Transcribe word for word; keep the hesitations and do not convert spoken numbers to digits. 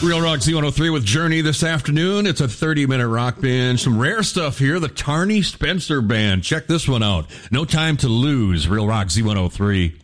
Real Rock Z one oh three with Journey this afternoon. It's a thirty-minute rock binge. Some rare stuff here. The Tarney Spencer Band. Check this one out. No Time to Lose. Real Rock Z one oh three.